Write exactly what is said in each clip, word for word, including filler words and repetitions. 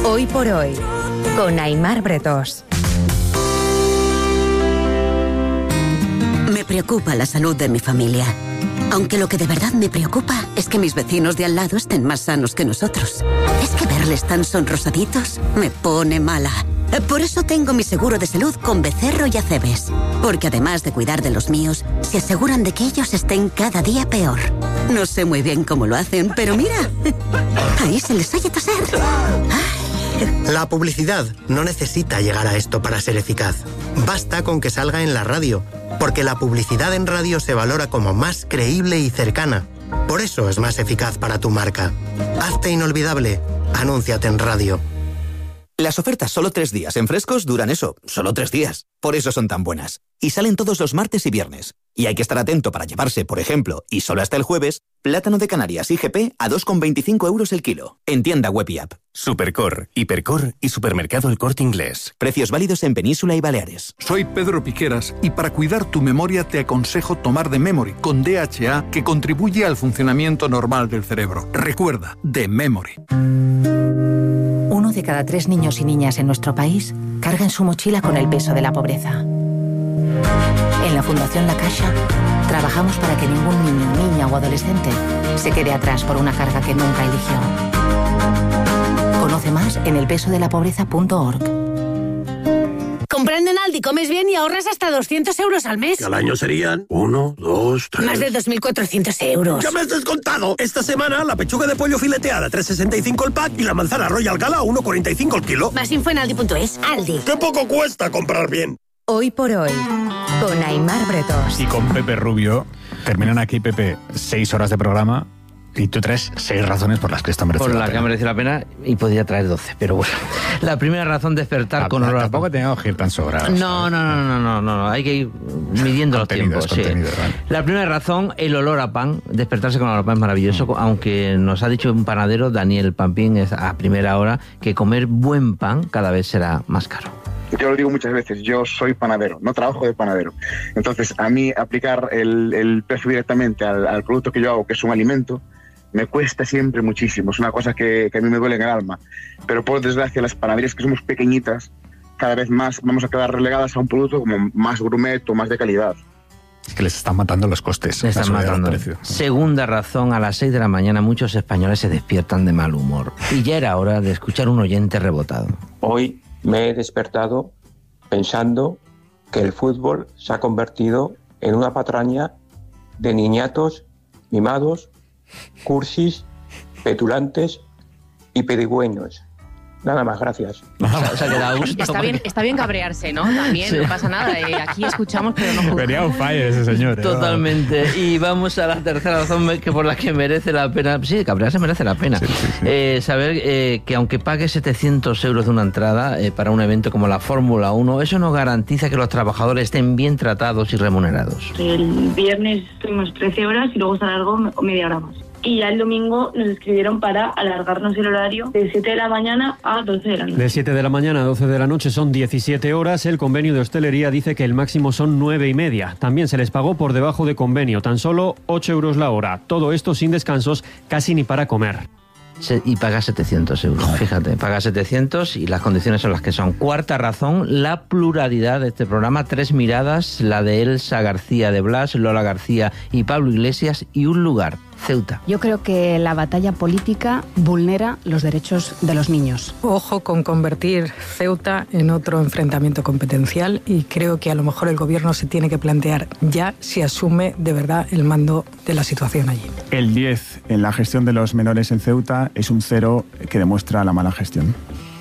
Hoy por hoy, con Aimar Bretós. Me preocupa la salud de mi familia. Aunque lo que de verdad me preocupa es que mis vecinos de al lado estén más sanos que nosotros. Es que verles tan sonrosaditos me pone mala. Por eso tengo mi seguro de salud con Becerro y Acebes. Porque además de cuidar de los míos, se aseguran de que ellos estén cada día peor. No sé muy bien cómo lo hacen, pero mira, ahí se les oye toser. Ay. La publicidad no necesita llegar a esto para ser eficaz. Basta con que salga en la radio, porque la publicidad en radio se valora como más creíble y cercana. Por eso es más eficaz para tu marca. Hazte inolvidable. Anúnciate en radio. Las ofertas solo tres días en Frescos duran eso, solo tres días. Por eso son tan buenas. Y salen todos los martes y viernes. Y hay que estar atento para llevarse, por ejemplo, y solo hasta el jueves, plátano de Canarias I G P a dos con veinticinco euros el kilo. En tienda web y app. Supercor, Hipercor y Supermercado El Corte Inglés. Precios válidos en Península y Baleares. Soy Pedro Piqueras y para cuidar tu memoria te aconsejo tomar The Memory con D H A, que contribuye al funcionamiento normal del cerebro. Recuerda, The Memory. Uno de cada tres niños y niñas en nuestro país carga en su mochila con el peso de la pobreza. En la Fundación La Caixa trabajamos para que ningún niño, niña o adolescente se quede atrás por una carga que nunca eligió. Conoce más en el peso de la pobreza punto org. Comprando en Aldi comes bien y ahorras hasta doscientos euros al mes. Que al año serían uno, dos, tres... Más de dos mil cuatrocientos euros. ¡Ya me has descontado! Esta semana la pechuga de pollo fileteada tres sesenta y cinco el pack y la manzana Royal Gala uno cuarenta y cinco el kilo. Más info en aldi punto es. Aldi. ¡Qué poco cuesta comprar bien! Hoy por hoy, con Aimar Bretós. Y con Pepe Rubio. Terminan aquí, Pepe, seis horas de programa. Y tú traes seis razones por las que esto merece por la la pena. que ha merecido la pena, y podría traer doce, pero bueno. La primera razón, despertar Ah, con olor a tampoco pan. tenemos que ir tan sobrados. No, no, no, no, no, no, no, hay que ir midiendo los tiempos. Sí. Vale. La primera razón, el olor a pan. Despertarse con olor a pan es maravilloso, mm. aunque nos ha dicho un panadero, Daniel Pampín, es a primera hora, que comer buen pan cada vez será más caro. Yo lo digo muchas veces, yo soy panadero, no trabajo de panadero. Entonces, a mí aplicar el, el precio directamente al, al producto que yo hago, que es un alimento, me cuesta siempre muchísimo. Es una cosa que, que a mí me duele en el alma. Pero por desgracia, las panaderías que somos pequeñitas, cada vez más vamos a quedar relegadas a un producto como más gourmet o más de calidad. Es que les están matando los costes. Les están matando. Segunda razón, a las seis de la mañana muchos españoles se despiertan de mal humor. Y ya era hora de escuchar un oyente rebotado. Hoy me he despertado pensando que el fútbol se ha convertido en una patraña de niñatos mimados, cursis, petulantes y pedigüeños. Nada más, gracias. O sea, que da gusto. Está bien, está bien cabrearse, ¿no? También, sí. No pasa nada. Eh, aquí escuchamos, pero no juzgamos. Venía un fire ese señor. ¿eh? Totalmente. Y vamos a la tercera razón que por la que merece la pena. Sí, cabrearse merece la pena. Sí, sí, sí. Eh, saber eh, que aunque pague setecientos euros de una entrada eh, para un evento como la Fórmula uno, eso no garantiza que los trabajadores estén bien tratados y remunerados. El viernes estuvimos trece horas y luego se alargó media hora más. Y ya el domingo nos escribieron para alargarnos el horario de siete de la mañana a doce de la noche. De siete de la mañana a doce de la noche son diecisiete horas. El convenio de hostelería dice que el máximo son nueve y media. También se les pagó por debajo de convenio, tan solo ocho euros la hora. Todo esto sin descansos, casi ni para comer. Y paga setecientos euros, fíjate, paga setecientos y las condiciones son las que son. Cuarta razón, la pluralidad de este programa, tres miradas, la de Elsa García de Blas, Lola García y Pablo Iglesias, y un lugar, Ceuta. Yo creo que la batalla política vulnera los derechos de los niños. Ojo con convertir Ceuta en otro enfrentamiento competencial, y creo que a lo mejor el gobierno se tiene que plantear ya si asume de verdad el mando de la situación allí. El diez en la gestión de los menores en Ceuta es un cero que demuestra la mala gestión.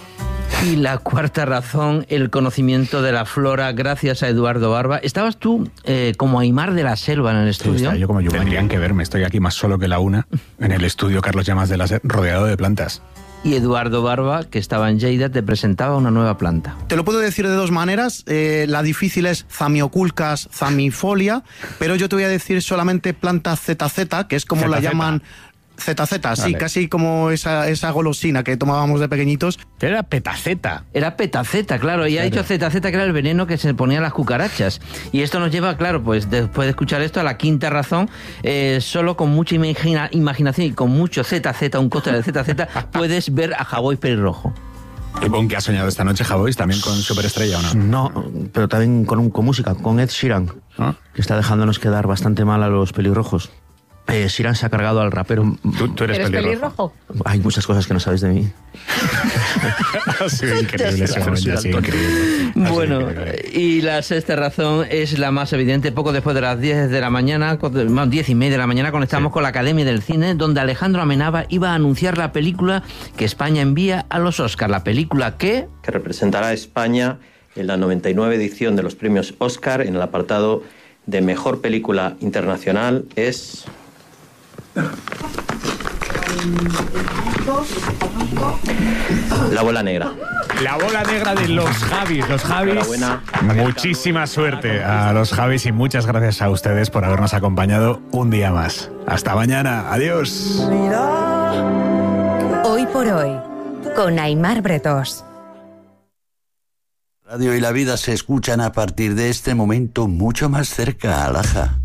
Y la cuarta razón, el conocimiento de la flora, gracias a Eduardo Barba. ¿Estabas tú eh, como Aimar de la Selva en el estudio? Sí, yo como yo. Tendrían que verme, estoy aquí más solo que la una, en el estudio Carlos Llamas de la Ser, rodeado de plantas. Y Eduardo Barba, que estaba en Lleida, te presentaba una nueva planta. Te lo puedo decir de dos maneras. Eh, la difícil es Zamioculcas zamifolia, pero yo te voy a decir solamente planta Z Z, que es como la llaman... Z Z, sí, vale. Casi como esa, esa golosina que tomábamos de pequeñitos. Era petaceta. Era petaceta, claro, y claro. Ha dicho Z Z, que era el veneno que se ponía a las cucarachas. Y esto nos lleva, claro, pues después de escuchar esto, a la quinta razón. Eh, solo con mucha imagina, imaginación y con mucho Z Z, un cóctel de Z Z, puedes ver a Hawái pelirrojo. ¿Y con qué has soñado esta noche, Javois? ¿También con Superestrella o no? No, pero también con, con música, con Ed Sheeran, ¿ah? Que está dejándonos quedar bastante mal a los pelirrojos. Eh, Sheeran se ha cargado al rapero. ¿Tú, tú eres, ¿Eres pelirrojo? pelirrojo? Hay muchas cosas que no sabéis de mí. Ha sido increíble ese momento, ha sido increíble. Bueno, y la sexta razón es la más evidente. Poco después de las diez de la mañana, más diez y media de la mañana, conectamos sí. con la Academia del Cine, donde Alejandro Amenábar iba a anunciar la película que España envía a los Oscar. La película que... que representará a España en la noventa y nueve edición de los premios Oscar. En el apartado de Mejor Película Internacional es... La bola negra. La bola negra de los Javis. Los Javis. Muchísima suerte a los Javis y muchas gracias a ustedes por habernos acompañado un día más. Hasta mañana. Adiós. Hoy por hoy, con Aimar Bretos. Radio y la vida se escuchan a partir de este momento mucho más cerca, Alaja.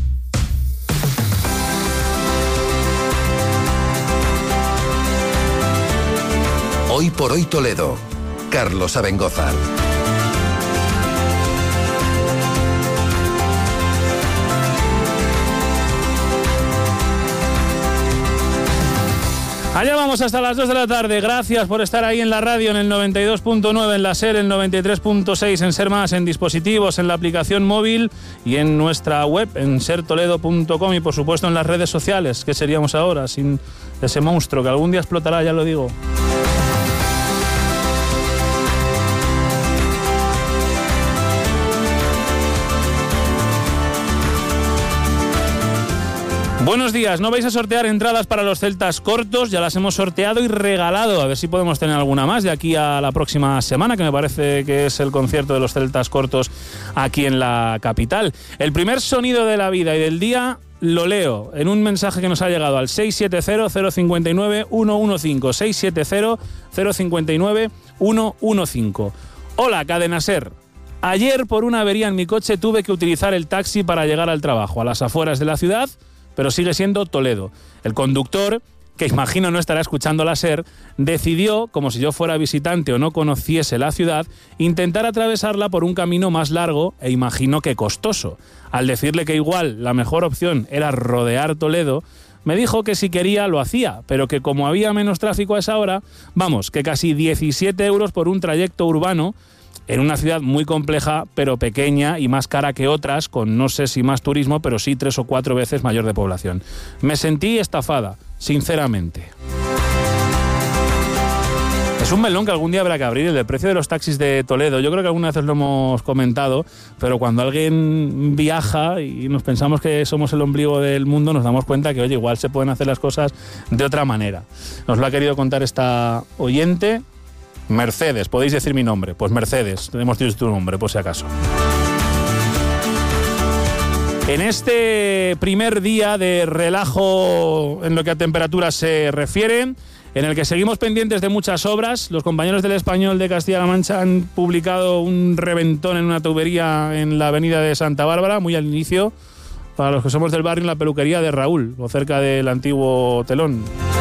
Hoy por hoy Toledo. Carlos Abengoza. Allá vamos hasta las dos de la tarde. Gracias por estar ahí en la radio, en el noventa y dos punto nueve, en la SER, en noventa y tres punto seis, en Ser Más, en dispositivos, en la aplicación móvil y en nuestra web, en ser toledo punto com y por supuesto en las redes sociales. ¿Qué seríamos ahora sin ese monstruo que algún día explotará, ya lo digo? Buenos días, no vais a sortear entradas para los Celtas Cortos, ya las hemos sorteado y regalado, a ver si podemos tener alguna más de aquí a la próxima semana, que me parece que es el concierto de los Celtas Cortos aquí en la capital. El primer sonido de la vida y del día lo leo en un mensaje que nos ha llegado al seis siete cero, cero cinco nueve, uno uno cinco, seis siete cero, cero cinco nueve, uno uno cinco. Hola, Cadena Ser. Ayer por una avería en mi coche tuve que utilizar el taxi para llegar al trabajo, a las afueras de la ciudad, pero sigue siendo Toledo. El conductor, que imagino no estará escuchando la SER, decidió, como si yo fuera visitante o no conociese la ciudad, intentar atravesarla por un camino más largo e imagino que costoso. Al decirle que igual la mejor opción era rodear Toledo, me dijo que si quería lo hacía, pero que como había menos tráfico a esa hora, vamos, que casi diecisiete euros por un trayecto urbano, en una ciudad muy compleja, pero pequeña y más cara que otras, con no sé si más turismo, pero sí tres o cuatro veces mayor de población. Me sentí estafada, sinceramente. Es un melón que algún día habrá que abrir, el del precio de los taxis de Toledo. Yo creo que algunas veces lo hemos comentado, pero cuando alguien viaja y nos pensamos que somos el ombligo del mundo, nos damos cuenta que, oye, igual se pueden hacer las cosas de otra manera. Nos lo ha querido contar esta oyente. Mercedes, podéis decir mi nombre. Pues Mercedes, hemos dicho tu nombre, por si acaso. En este primer día de relajo en lo que a temperaturas se refiere, en el que seguimos pendientes de muchas obras, los compañeros del Español de Castilla-La Mancha han publicado un reventón en una tubería en la avenida de Santa Bárbara, muy al inicio, para los que somos del barrio, en la peluquería de Raúl, o cerca del antiguo Telón.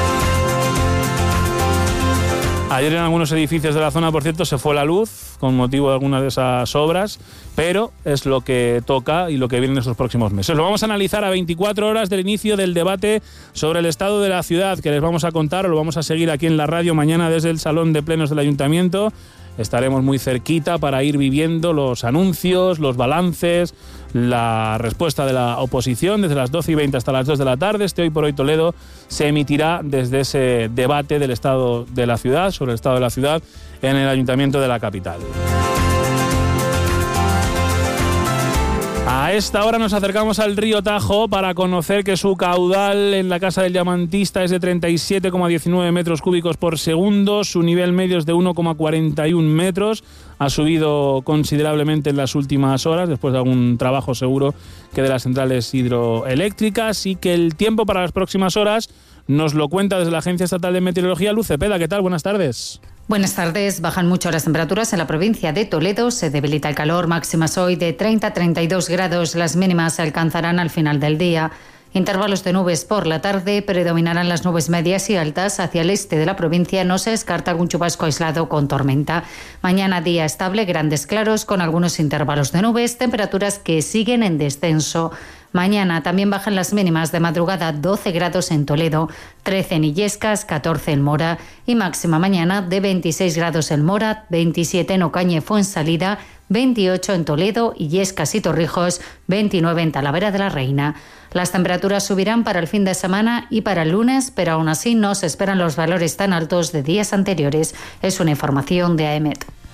Ayer en algunos edificios de la zona, por cierto, se fue la luz con motivo de algunas de esas obras, pero es lo que toca y lo que viene en estos próximos meses. Lo vamos a analizar a veinticuatro horas del inicio del debate sobre el estado de la ciudad, que les vamos a contar, o lo vamos a seguir aquí en la radio mañana desde el Salón de Plenos del Ayuntamiento. Estaremos muy cerquita para ir viviendo los anuncios, los balances, la respuesta de la oposición desde las doce y veinte hasta las dos de la tarde. Este Hoy por Hoy Toledo se emitirá desde ese debate del estado de la ciudad, sobre el estado de la ciudad, en el Ayuntamiento de la capital. A esta hora nos acercamos al río Tajo para conocer que su caudal en la Casa del Diamantista es de treinta y siete coma diecinueve metros cúbicos por segundo, su nivel medio es de uno coma cuarenta y uno metros, ha subido considerablemente en las últimas horas, después de algún trabajo seguro que de las centrales hidroeléctricas, y que el tiempo para las próximas horas nos lo cuenta desde la Agencia Estatal de Meteorología, Luz Cepeda. ¿Qué tal? Buenas tardes. Buenas tardes. Bajan mucho las temperaturas en la provincia de Toledo. Se debilita el calor. Máximas hoy de treinta a treinta y dos grados. Las mínimas se alcanzarán al final del día. Intervalos de nubes por la tarde, predominarán las nubes medias y altas. Hacia el este de la provincia no se descarta algún chubasco aislado con tormenta. Mañana día estable, grandes claros con algunos intervalos de nubes, temperaturas que siguen en descenso. Mañana también bajan las mínimas de madrugada, doce grados en Toledo, trece en Illescas, catorce en Mora y máxima mañana de veintiséis grados en Mora, veintisiete en Ocaña y Fuensalida, veintiocho en Toledo, Illescas y Torrijos, veintinueve en Talavera de la Reina. Las temperaturas subirán para el fin de semana y para el lunes, pero aún así no se esperan los valores tan altos de días anteriores. Es una información de A E M E T.